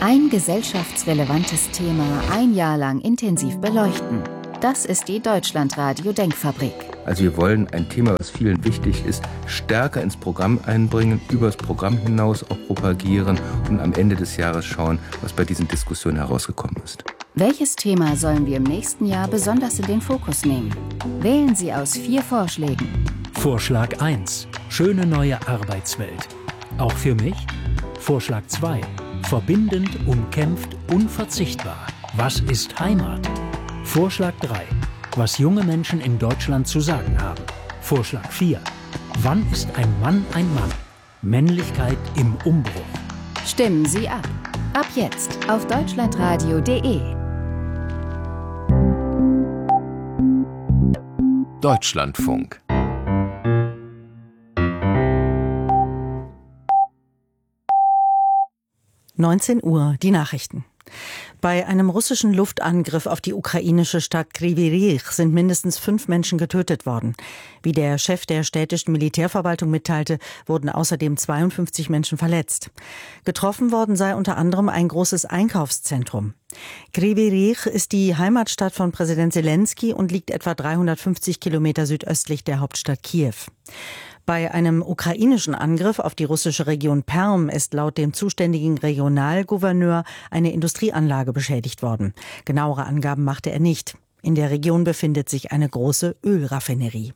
Ein gesellschaftsrelevantes Thema ein Jahr lang intensiv beleuchten. Das ist die Deutschlandradio Denkfabrik. Also wir wollen ein Thema, was vielen wichtig ist, stärker ins Programm einbringen, übers Programm hinaus auch propagieren und am Ende des Jahres schauen, was bei diesen Diskussionen herausgekommen ist. Welches Thema sollen wir im nächsten Jahr besonders in den Fokus nehmen? Wählen Sie aus 4 Vorschlägen. Vorschlag 1. Schöne neue Arbeitswelt. Auch für mich? Vorschlag 2. Verbindend, umkämpft, unverzichtbar. Was ist Heimat? Vorschlag 3. Was junge Menschen in Deutschland zu sagen haben. Vorschlag 4. Wann ist ein Mann ein Mann? Männlichkeit im Umbruch. Stimmen Sie ab. Ab jetzt auf deutschlandradio.de. Deutschlandfunk. Uhr, die Nachrichten. Bei einem russischen Luftangriff auf die ukrainische Stadt Kryvyi Rih sind mindestens 5 Menschen getötet worden. Wie der Chef der städtischen Militärverwaltung mitteilte, wurden außerdem 52 Menschen verletzt. Getroffen worden sei unter anderem ein großes Einkaufszentrum. Kryvyi Rih ist die Heimatstadt von Präsident Selenskyj und liegt etwa 350 Kilometer südöstlich der Hauptstadt Kiew. Bei einem ukrainischen Angriff auf die russische Region Perm ist laut dem zuständigen Regionalgouverneur eine Industrieanlage beschädigt worden. Genauere Angaben machte er nicht. In der Region befindet sich eine große Ölraffinerie.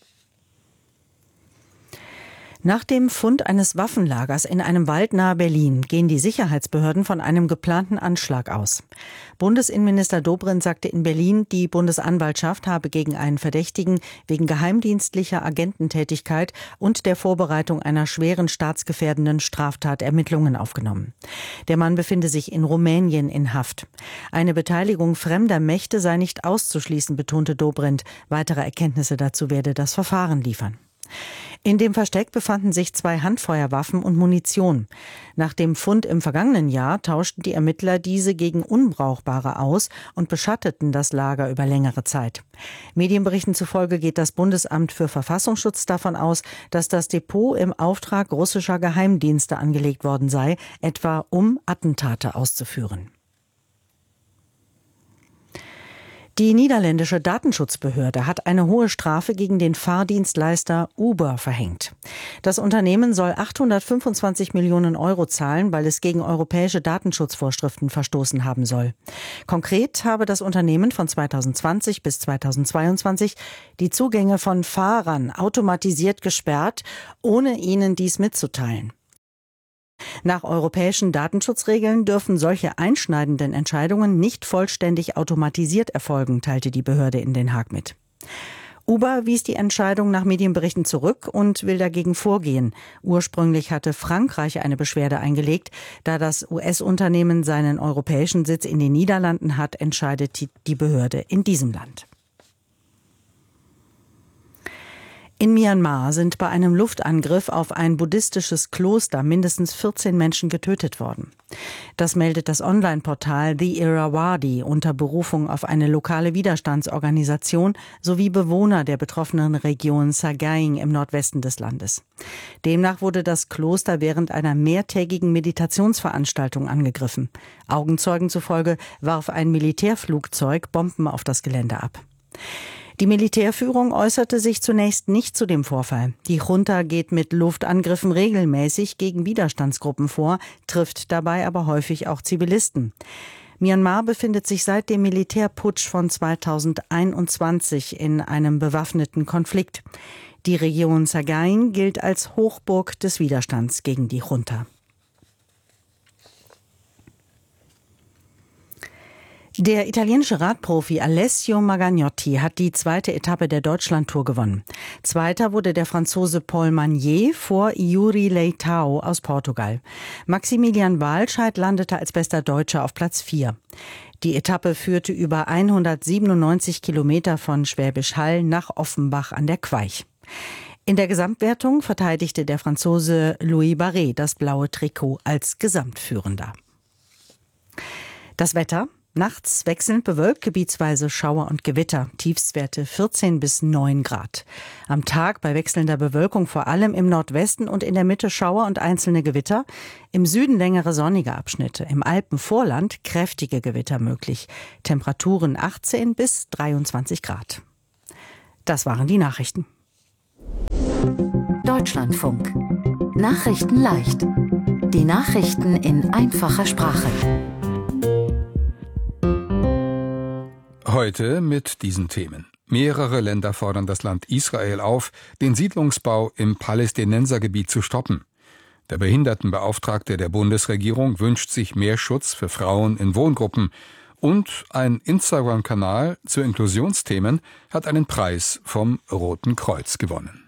Nach dem Fund eines Waffenlagers in einem Wald nahe Berlin gehen die Sicherheitsbehörden von einem geplanten Anschlag aus. Bundesinnenminister Dobrindt sagte in Berlin, die Bundesanwaltschaft habe gegen einen Verdächtigen wegen geheimdienstlicher Agententätigkeit und der Vorbereitung einer schweren staatsgefährdenden Straftat Ermittlungen aufgenommen. Der Mann befinde sich in Rumänien in Haft. Eine Beteiligung fremder Mächte sei nicht auszuschließen, betonte Dobrindt. Weitere Erkenntnisse dazu werde das Verfahren liefern. In dem Versteck befanden sich 2 Handfeuerwaffen und Munition. Nach dem Fund im vergangenen Jahr tauschten die Ermittler diese gegen unbrauchbare aus und beschatteten das Lager über längere Zeit. Medienberichten zufolge geht das Bundesamt für Verfassungsschutz davon aus, dass das Depot im Auftrag russischer Geheimdienste angelegt worden sei, etwa um Attentate auszuführen. Die niederländische Datenschutzbehörde hat eine hohe Strafe gegen den Fahrdienstleister Uber verhängt. Das Unternehmen soll 825 Millionen Euro zahlen, weil es gegen europäische Datenschutzvorschriften verstoßen haben soll. Konkret habe das Unternehmen von 2020 bis 2022 die Zugänge von Fahrern automatisiert gesperrt, ohne ihnen dies mitzuteilen. Nach europäischen Datenschutzregeln dürfen solche einschneidenden Entscheidungen nicht vollständig automatisiert erfolgen, teilte die Behörde in Den Haag mit. Uber wies die Entscheidung nach Medienberichten zurück und will dagegen vorgehen. Ursprünglich hatte Frankreich eine Beschwerde eingelegt. Da das US-Unternehmen seinen europäischen Sitz in den Niederlanden hat, entscheidet die Behörde in diesem Land. In Myanmar sind bei einem Luftangriff auf ein buddhistisches Kloster mindestens 14 Menschen getötet worden. Das meldet das Online-Portal The Irrawaddy unter Berufung auf eine lokale Widerstandsorganisation sowie Bewohner der betroffenen Region Sagaing im Nordwesten des Landes. Demnach wurde das Kloster während einer mehrtägigen Meditationsveranstaltung angegriffen. Augenzeugen zufolge warf ein Militärflugzeug Bomben auf das Gelände ab. Die Militärführung äußerte sich zunächst nicht zu dem Vorfall. Die Junta geht mit Luftangriffen regelmäßig gegen Widerstandsgruppen vor, trifft dabei aber häufig auch Zivilisten. Myanmar befindet sich seit dem Militärputsch von 2021 in einem bewaffneten Konflikt. Die Region Sagaing gilt als Hochburg des Widerstands gegen die Junta. Der italienische Radprofi Alessio Magagnotti hat die 2. Etappe der Deutschlandtour gewonnen. Zweiter wurde der Franzose Paul Magnier vor Yuri Leitão aus Portugal. Maximilian Walscheid landete als bester Deutscher auf Platz 4. Die Etappe führte über 197 Kilometer von Schwäbisch Hall nach Offenbach an der Queich. In der Gesamtwertung verteidigte der Franzose Louis Barret das blaue Trikot als Gesamtführender. Das Wetter. Nachts wechselnd bewölkt, gebietsweise Schauer und Gewitter. Tiefstwerte 14 bis 9 Grad. Am Tag bei wechselnder Bewölkung vor allem im Nordwesten und in der Mitte Schauer und einzelne Gewitter. Im Süden längere sonnige Abschnitte. Im Alpenvorland kräftige Gewitter möglich. Temperaturen 18 bis 23 Grad. Das waren die Nachrichten. Deutschlandfunk. Nachrichten leicht. Die Nachrichten in einfacher Sprache. Heute mit diesen Themen. Mehrere Länder fordern das Land Israel auf, den Siedlungsbau im Palästinensergebiet zu stoppen. Der Behindertenbeauftragte der Bundesregierung wünscht sich mehr Schutz für Frauen in Wohngruppen. Und ein Instagram-Kanal zu Inklusionsthemen hat einen Preis vom Roten Kreuz gewonnen.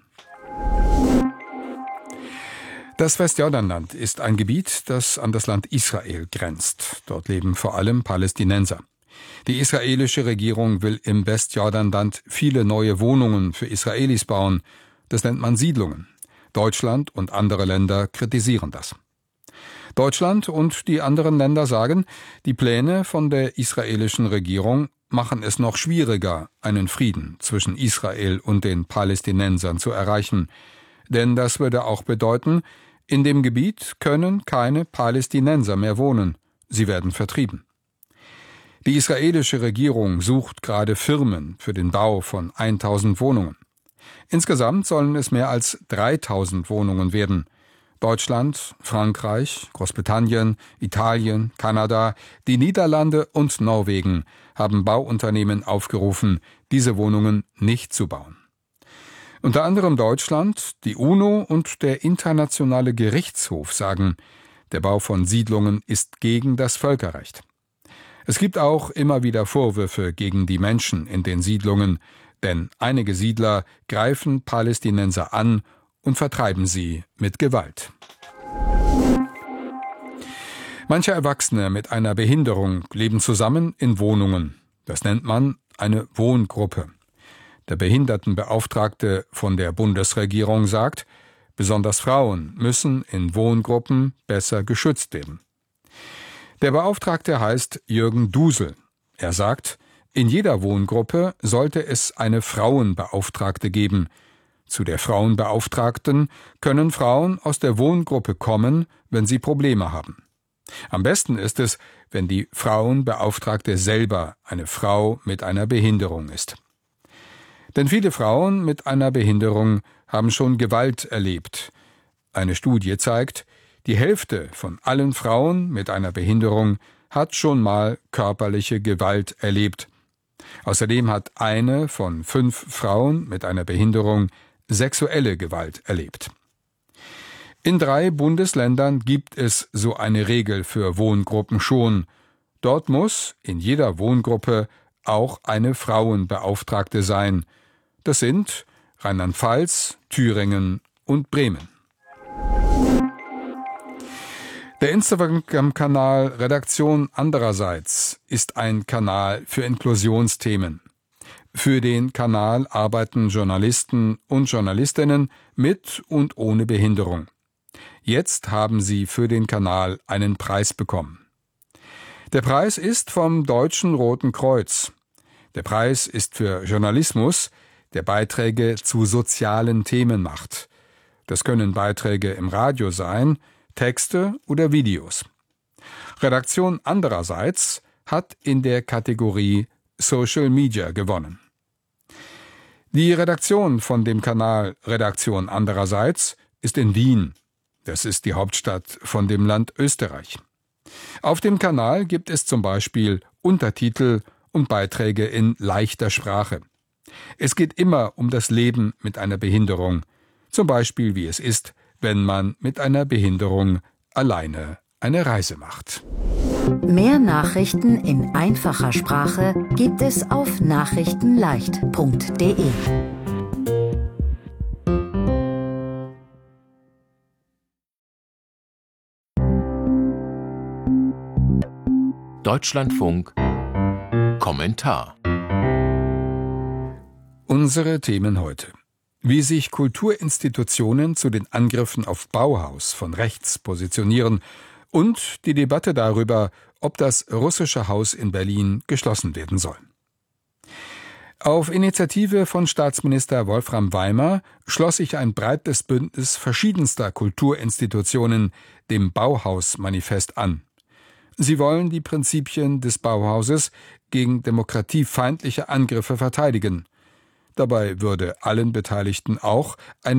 Das Westjordanland ist ein Gebiet, das an das Land Israel grenzt. Dort leben vor allem Palästinenser. Die israelische Regierung will im Westjordanland viele neue Wohnungen für Israelis bauen. Das nennt man Siedlungen. Deutschland und andere Länder kritisieren das. Deutschland und die anderen Länder sagen, die Pläne von der israelischen Regierung machen es noch schwieriger, einen Frieden zwischen Israel und den Palästinensern zu erreichen. Denn das würde auch bedeuten, in dem Gebiet können keine Palästinenser mehr wohnen. Sie werden vertrieben. Die israelische Regierung sucht gerade Firmen für den Bau von 1000 Wohnungen. Insgesamt sollen es mehr als 3000 Wohnungen werden. Deutschland, Frankreich, Großbritannien, Italien, Kanada, die Niederlande und Norwegen haben Bauunternehmen aufgerufen, diese Wohnungen nicht zu bauen. Unter anderem Deutschland, die UNO und der Internationale Gerichtshof sagen, der Bau von Siedlungen ist gegen das Völkerrecht. Es gibt auch immer wieder Vorwürfe gegen die Menschen in den Siedlungen, denn einige Siedler greifen Palästinenser an und vertreiben sie mit Gewalt. Manche Erwachsene mit einer Behinderung leben zusammen in Wohnungen. Das nennt man eine Wohngruppe. Der Behindertenbeauftragte von der Bundesregierung sagt, besonders Frauen müssen in Wohngruppen besser geschützt werden. Der Beauftragte heißt Jürgen Dusel. Er sagt, in jeder Wohngruppe sollte es eine Frauenbeauftragte geben. Zu der Frauenbeauftragten können Frauen aus der Wohngruppe kommen, wenn sie Probleme haben. Am besten ist es, wenn die Frauenbeauftragte selber eine Frau mit einer Behinderung ist. Denn viele Frauen mit einer Behinderung haben schon Gewalt erlebt. Eine Studie zeigt, die Hälfte von allen Frauen mit einer Behinderung hat schon mal körperliche Gewalt erlebt. Außerdem hat eine von 5 Frauen mit einer Behinderung sexuelle Gewalt erlebt. In 3 Bundesländern gibt es so eine Regel für Wohngruppen schon. Dort muss in jeder Wohngruppe auch eine Frauenbeauftragte sein. Das sind Rheinland-Pfalz, Thüringen und Bremen. Der Instagram-Kanal Redaktion andererseits ist ein Kanal für Inklusionsthemen. Für den Kanal arbeiten Journalisten und Journalistinnen mit und ohne Behinderung. Jetzt haben sie für den Kanal einen Preis bekommen. Der Preis ist vom Deutschen Roten Kreuz. Der Preis ist für Journalismus, der Beiträge zu sozialen Themen macht. Das können Beiträge im Radio sein, Texte oder Videos. Redaktion andererseits hat in der Kategorie Social Media gewonnen. Die Redaktion von dem Kanal Redaktion andererseits ist in Wien. Das ist die Hauptstadt von dem Land Österreich. Auf dem Kanal gibt es zum Beispiel Untertitel und Beiträge in leichter Sprache. Es geht immer um das Leben mit einer Behinderung, zum Beispiel wie es ist, wenn man mit einer Behinderung alleine eine Reise macht. Mehr Nachrichten in einfacher Sprache gibt es auf nachrichtenleicht.de. Deutschlandfunk Kommentar. Unsere Themen heute. Wie sich Kulturinstitutionen zu den Angriffen auf Bauhaus von rechts positionieren und die Debatte darüber, ob das Russische Haus in Berlin geschlossen werden soll. Auf Initiative von Staatsminister Wolfram Weimer schloss sich ein breites Bündnis verschiedenster Kulturinstitutionen dem Bauhaus-Manifest an. Sie wollen die Prinzipien des Bauhauses gegen demokratiefeindliche Angriffe verteidigen. Dabei würde allen Beteiligten auch ein